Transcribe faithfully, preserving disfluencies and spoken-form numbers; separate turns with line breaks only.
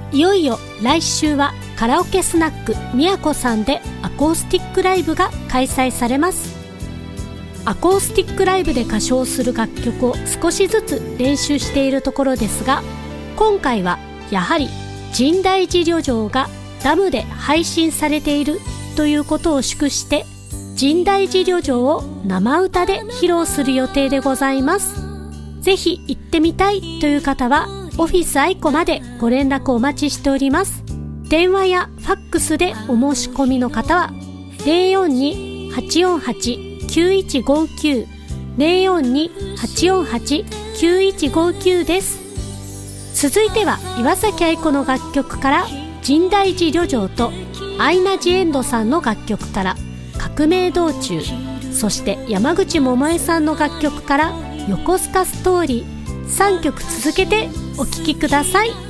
いよいよ来週はカラオケスナックみやこさんでアコースティックライブが開催されます。アコースティックライブで歌唱する楽曲を少しずつ練習しているところですが、今回はやはり深大寺旅情がダムで配信されているということを祝して、深大寺旅情を生歌で披露する予定でございます。ぜひ行ってみたいという方はオフィスアイコまでご連絡お待ちしております。電話やファックスでお申し込みの方は ゼロよんに はちよんはち きゅういちごきゅう ゼロよんに はちよんはち きゅういちごきゅうです。続いては岩崎愛子の楽曲から深大寺旅情とアイナ・ジ・エンドさんの楽曲から革命道中、そして山口百恵さんの楽曲から横須賀ストーリー、さんきょく続けてお聴きください。